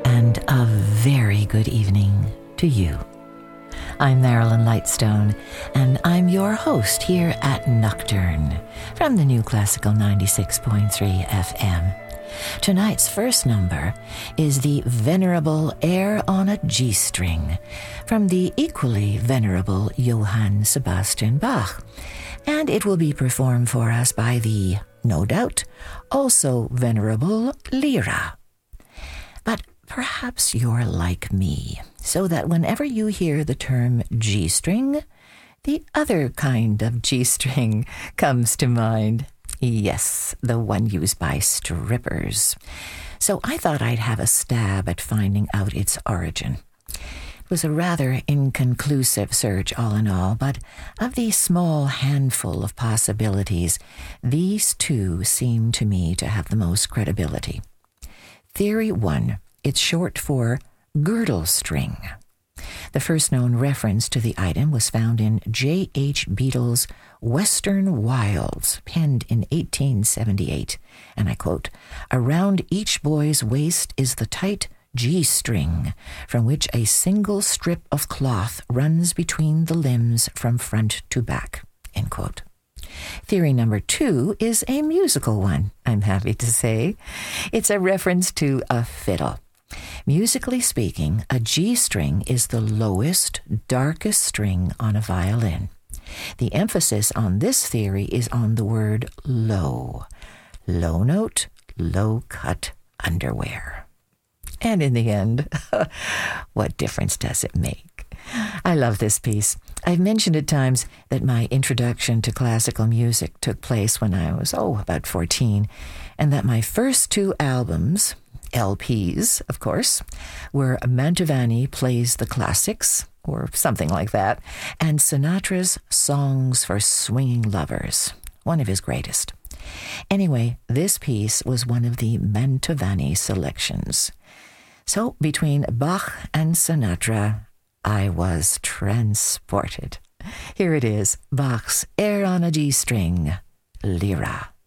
and a very good evening to you. I'm Marilyn Lightstone, and I'm your host here at Nocturne from the New Classical 96.3 FM. Tonight's first number is the venerable Air on a G-string from the equally venerable Johann Sebastian Bach, and it will be performed for us by the, no doubt, also venerable Lyra. But perhaps you're like me, so that whenever you hear the term G-string, the other kind of G-string comes to mind. Yes, the one used by strippers. So I thought I'd have a stab at finding out its origin. It was a rather inconclusive search all in all, but of the small handful of possibilities, these two seem to me to have the most credibility. Theory 1, it's short for girdle string. The first known reference to the item was found in J.H. Beadle's Western Wilds, penned in 1878, and I quote, "Around each boy's waist is the tight G-string, from which a single strip of cloth runs between the limbs from front to back," end quote. Theory number 2 is a musical one, I'm happy to say. It's a reference to a fiddle. Musically speaking, a G-string is the lowest, darkest string on a violin. The emphasis on this theory is on the word low. Low note, low cut underwear. And in the end, what difference does it make? I love this piece. I've mentioned at times that my introduction to classical music took place when I was, about 14, and that my first 2 albums, LPs, of course, were Mantovani Plays the Classics, or something like that, and Sinatra's Songs for Swinging Lovers, one of his greatest. Anyway, this piece was one of the Mantovani selections. So between Bach and Sinatra, I was transported. Here it is, Bach's Air on a G-string, Lyra.